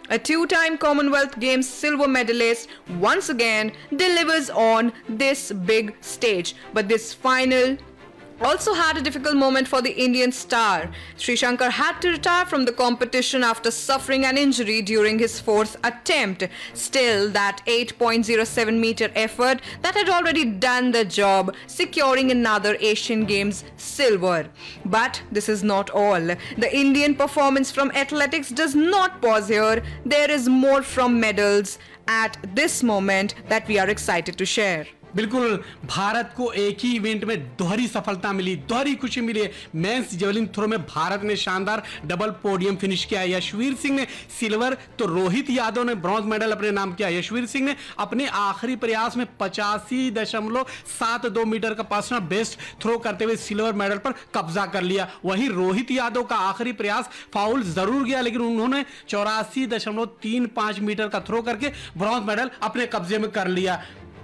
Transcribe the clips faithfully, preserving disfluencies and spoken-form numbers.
A two-time Commonwealth Games silver medalist once again delivers on this big stage. But this final also had a difficult moment for the Indian star. Sri Shankar had to retire from the competition after suffering an injury during his fourth attempt. Still, that eight point zero seven meter effort that had already done the job, securing another Asian Games silver. But this is not all. The Indian performance from athletics does not pause here. There is more from medals at this moment that we are excited to share. बिल्कुल भारत को एक ही event में दोहरी सफलता मिली, दोहरी खुशी मिली है। Men's javelin throw में भारत ने शानदार डबल पोडियम फिनिश किया। यशवीर सिंह ने सिल्वर तो रोहित यादव ने ब्रॉन्ज मेडल अपने नाम किया। यशवीर सिंह ने अपने आखिरी प्रयास में पचासी दशमलव सात दो मीटर का पर्सनल बेस्ट थ्रो करते हुए सिल्वर मेडल पर कब्जा कर लिया। वहीं रोहित यादव का आखिरी प्रयास फाउल जरूर गया, लेकिन उन्होंने चौरासी दशमलव तीन पांच मीटर का थ्रो करके ब्रॉन्ज मेडल अपने कब्जे में कर लिया।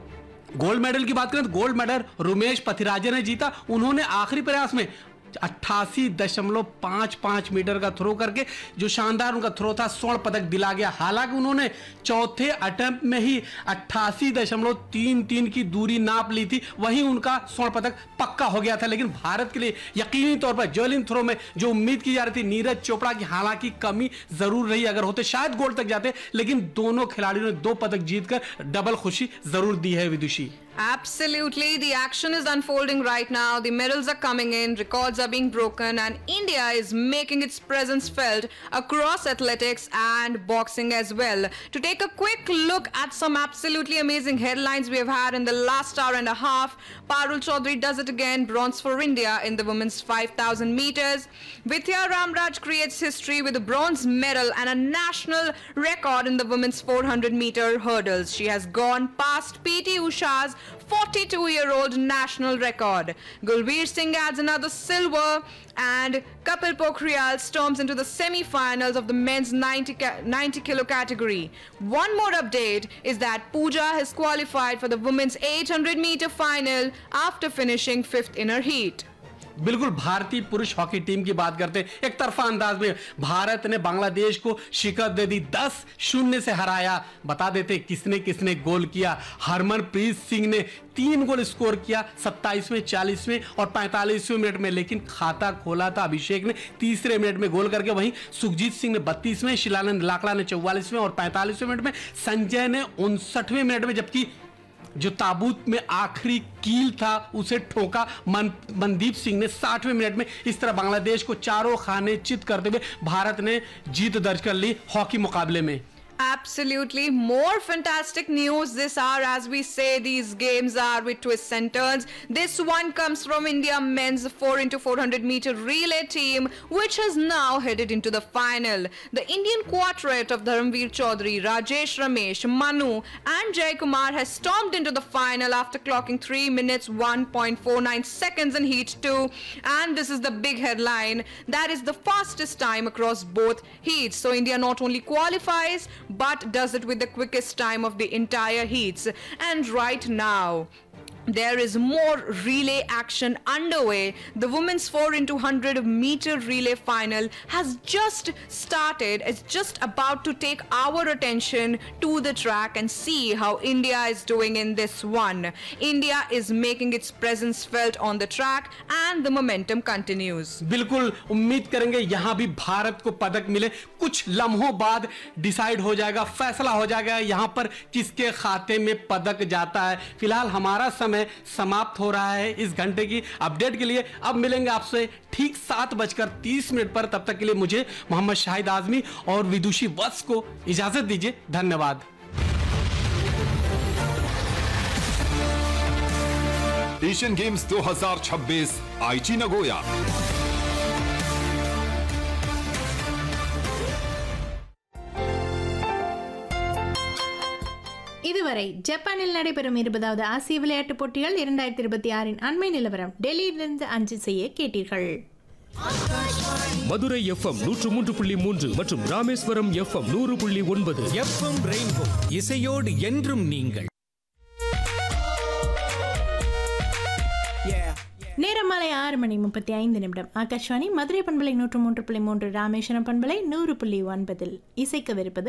गोल्ड मेडल की बात करें तो गोल्ड मेडल रुमेश पथिराजे ने जीता। उन्होंने आखिरी प्रयास में अट्ठासी दशमलव पांच पांच मीटर का थ्रो करके जो शानदार उनका थ्रो था स्वर्ण पदक दिला गया। हालांकि उन्होंने चौथे अटेम्प्ट में ही अट्ठासी दशमलव तीन तीन की दूरी नाप ली थी, वहीं उनका स्वर्ण पदक पक्का हो गया था। लेकिन भारत के लिए यकीनी तौर पर जेवलिन थ्रो में जो उम्मीद की जा रही थी नीरज चोपड़ा की, हालांकि कमी जरूर रही, अगर होते शायद गोल्ड तक जाते, लेकिन दोनों खिलाड़ियों ने दो पदक जीतकर डबल खुशी जरूर दी है। विदुषी Absolutely, the action is unfolding right now. The medals are coming in, records are being broken, and India is making its presence felt across athletics and boxing as well. To take a quick look at some absolutely amazing headlines we have had in the last hour and a half, Parul Chaudhary does it again, bronze for India in the women's five thousand meters. Vidya Ramraj creates history with a bronze medal and a national record in the women's four hundred meter hurdles. She has gone past P T Usha's forty-two-year-old national record. Gulveer Singh adds another silver, and Kapil Pokhriyal storms into the semi-finals of the men's ninety, ninety kilo category. One more update is that Pooja has qualified for the women's eight hundred meter final after finishing fifth in her heat. बिल्कुल भारतीय पुरुष hockey team की बात करते हैं। एक तरफा अंदाज में भारत ने बांग्लादेश को शिकस्त दे दी, दस शून्य से हराया। बता देते किसने किसने गोल किया। हरमनप्रीत सिंह ने तीन गोल स्कोर किया सत्ताईसवें, चालीसवें और पैंतालीसवें मिनट में, लेकिन खाता खोला था अभिषेक ने तीसरे मिनट में गोल करके। वहीं सुखजीत सिंह ने बत्तीसवें, शिलानंद लाकड़ा ने चौवालीसवें और पैंतालीसवें मिनट में, संजय ने उनसठवें मिनट में, जबकि जो ताबूत में आखिरी कील था उसे ठोका मन, मनदीप सिंह ने साठवें मिनट में। इस तरह बांग्लादेश को चारों खाने चित करते हुए भारत ने जीत दर्ज कर ली हॉकी मुकाबले में। Absolutely. More fantastic news this hour. As we say, these games are with twists and turns. This one comes from India men's four into four hundred meter relay team, which has now headed into the final. The Indian quartet of Dharamveer Chaudhary, Rajesh Ramesh, Manu and Jay Kumar has stormed into the final after clocking three minutes one point four nine seconds in heat two. And this is the big headline. That is the fastest time across both heats. So India not only qualifies but does it with the quickest time of the entire heats. And right now there is more relay action underway. The women's four into one hundred meter relay final has just started. It's just about to take our attention to the track and see how India is doing in this one. India is making its presence felt on the track and the momentum continues. बिल्कुल उम्मीद करेंगे यहां भी भारत को पदक मिले। कुछ लम्हों बाद डिसाइड हो जाएगा, फैसला हो जाएगा यहां पर किसके खाते में पदक जाता है। फिलहाल हमारा समय समाप्त हो रहा है इस घंटे की अपडेट के लिए। अब मिलेंगे आपसे ठीक सात बजकर तीस मिनट पर। तब तक के लिए मुझे मोहम्मद शाहिद आजमी और विदुषी वत्स को इजाजत दीजिए। धन्यवाद। एशियन गेम्स दो हज़ार छब्बीस आईची नगोया। இதுவரை ஜப்பானில் நடைபெறும் இருபதாவது ஆசிய விளையாட்டுப் போட்டிகள் இரண்டாயிரத்தி இருபத்தி ஆறின் அண்மை நிலவரம் டெல்லியிலிருந்து அஞ்சு செய்ய கேட்டீர்கள். மதுரை எஃப்எம் நூற்று மூன்று புள்ளி மூன்று மற்றும் ராமேஸ்வரம் எஃப்எம் நூறு புள்ளி ஒன்பது. எஃப்எம் ரெயின்போ இசையோடு என்றும் நீங்கள். நேரம் மாலை ஆறு மணி முப்பத்தி ஐந்து நிமிடம். ஆகாஷ்வாணி மதுரை பண்பலை நூற்று மூன்று புள்ளி மூன்று, ராமேஸ்வரம் பண்பலை நூறு புள்ளி ஒன்பதில் இசைக்கவிருப்பது